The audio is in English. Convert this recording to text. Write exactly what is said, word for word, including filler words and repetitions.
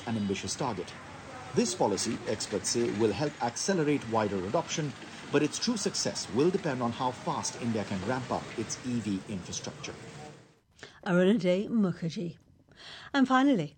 an ambitious target. This policy, experts say, will help accelerate wider adoption, but its true success will depend on how fast India can ramp up its E V infrastructure. Arunade Mukherjee. And finally,